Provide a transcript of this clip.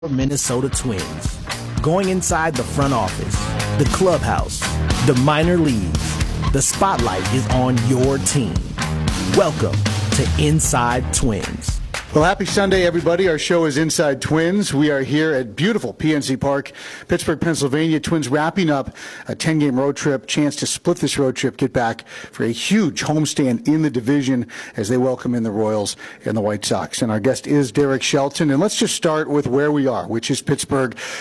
Minnesota Twins. Going inside the front office, the clubhouse, the minor leagues, the spotlight is on your team. Welcome to Inside Twins. Well, happy Sunday, everybody. Our show is Inside Twins. We are here at beautiful PNC Park, Pittsburgh, Pennsylvania. Twins wrapping up a 10-game road trip. Chance to split this road trip, get back for a huge homestand in the division as they welcome in the Royals and the White Sox. And our guest is Derek Shelton. And let's just start with where we are, which is Pittsburgh.